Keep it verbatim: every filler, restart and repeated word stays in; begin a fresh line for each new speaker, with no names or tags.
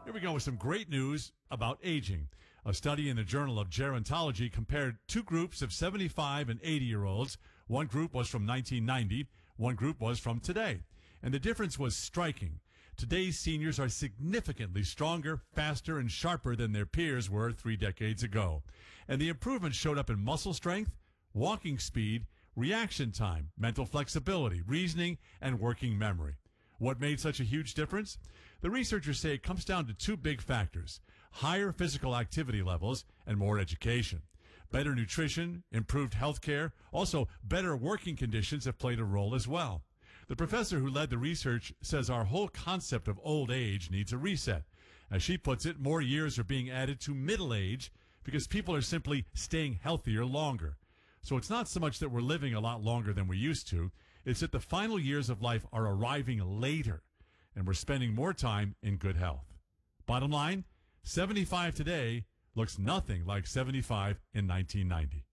Here we go with some great news about aging. A study in the Journal of Gerontology compared two groups of seventy-five and eighty-year-olds. One group was from nineteen ninety, one group was from today. And the difference was striking. Today's seniors are significantly stronger, faster, and sharper than their peers were three decades ago. And the improvement showed up in muscle strength, walking speed, reaction time, mental flexibility, reasoning, and working memory. What made such a huge difference? The researchers say it comes down to two big factors: higher physical activity levels and more education. Better nutrition, improved health care, also better working conditions have played a role as well. The professor who led the research says our whole concept of old age needs a reset. As she puts it, more years are being added to middle age because people are simply staying healthier longer. So it's not so much that we're living a lot longer than we used to. It's that the final years of life are arriving later, and we're spending more time in good health. Bottom line, seventy-five today looks nothing like seventy-five in nineteen ninety.